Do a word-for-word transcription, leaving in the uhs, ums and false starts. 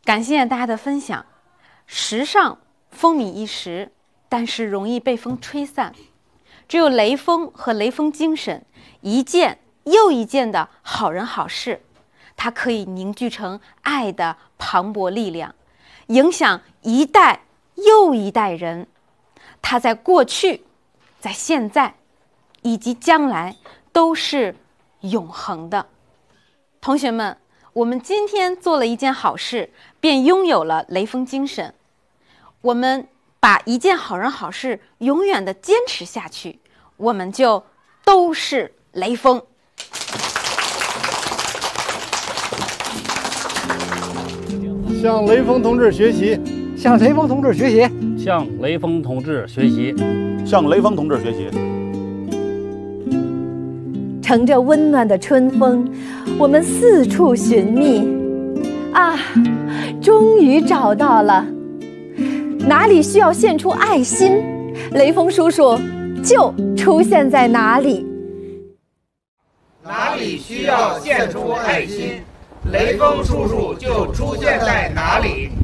感谢大家的分享。时尚风靡一时，但是容易被风吹散。只有雷锋和雷锋精神，一件又一件的好人好事，它可以凝聚成爱的磅礴力量，影响一代又一代人。它在过去、在现在以及将来都是永恒的。同学们，我们今天做了一件好事，便拥有了雷锋精神。我们把一件好人好事永远的坚持下去，我们就都是雷锋。 向雷锋同志学习， 向雷锋同志学习， 向雷锋同志学习， 向雷锋同志学习。 乘着温暖的春风，我们四处寻觅，啊，终于找到了。哪里需要献出爱心，雷锋叔叔就出现在哪里。 哪里需要献出爱心，雷锋叔叔就出现在哪里。